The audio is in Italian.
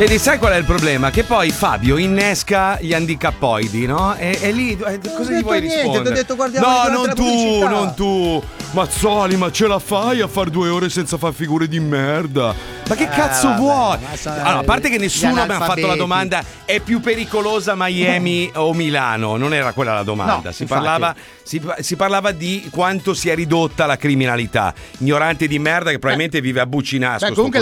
Vedi, sai qual è il problema? Che poi Fabio innesca gli handicappoidi, no? E lì cosa gli vuoi rispondere? Ti ho detto guardiamo non tu. Mazzoli, ma ce la fai a far 2 ore senza far figure di merda? Ma che cazzo vuoi? Allora, a parte che nessuno mi ha fatto la domanda, è più pericolosa Miami o Milano? Non era quella la domanda. No, si parlava di quanto sia ridotta la criminalità. Ignorante di merda che probabilmente vive a Bucinasco. Comunque